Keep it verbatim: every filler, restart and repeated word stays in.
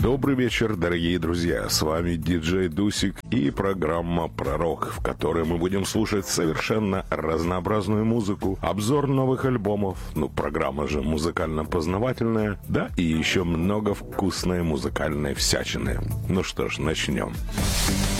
Добрый вечер, дорогие друзья. С вами диджей Дусик и программа «Пророк», в которой мы будем слушать совершенно разнообразную музыку, обзор новых альбомов, ну, программа же музыкально-познавательная, да, и еще много вкусной музыкальной всячины. Ну что ж, начнем.